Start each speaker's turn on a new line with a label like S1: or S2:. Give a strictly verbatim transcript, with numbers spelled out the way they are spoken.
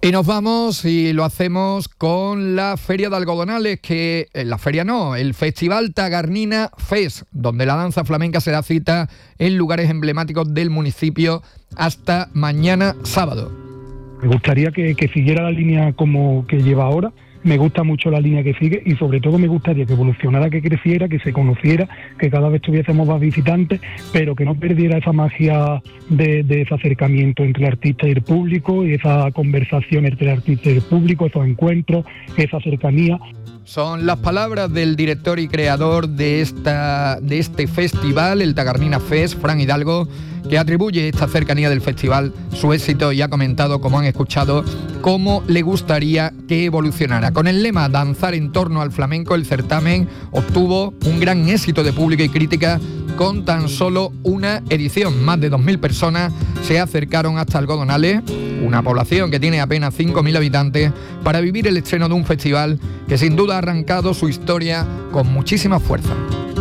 S1: Y nos vamos y lo hacemos con la Feria de Algodonales, que eh, la feria no, el Festival Tagarnina Fest, donde la danza flamenca se da cita en lugares emblemáticos del municipio hasta mañana sábado.
S2: Me gustaría que, que siguiera la línea como que lleva ahora. Me gusta mucho la línea que sigue y sobre todo me gustaría que evolucionara, que creciera, que se conociera, que cada vez tuviésemos más visitantes, pero que no perdiera esa magia de, de ese acercamiento entre el artista y el público, y esa conversación entre el artista y el público, esos encuentros, esa cercanía.
S1: Son las palabras del director y creador de, esta, de este festival, el Tagarnina Fest, Fran Hidalgo, que atribuye esta cercanía del festival su éxito y ha comentado, como han escuchado, cómo le gustaría que evolucionara. Con el lema Danzar en torno al flamenco, el certamen obtuvo un gran éxito de público y crítica con tan solo una edición. Más de dos mil personas se acercaron hasta Algodonales, una población que tiene apenas cinco mil habitantes, para vivir el estreno de un festival que sin duda ha arrancado su historia con muchísima fuerza.